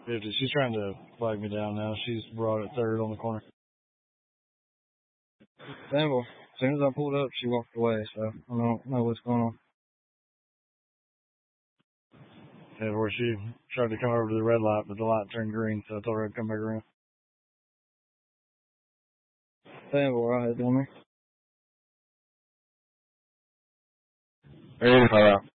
50. She's trying to flag me down now. She's brought it third on the corner. Danville, as soon as I pulled up, she walked away, so I don't know what's going on. Yeah, where she tried to come over to the red light, but the light turned green, so I told her I'd come back around. Danville, right ahead on me. 85 out.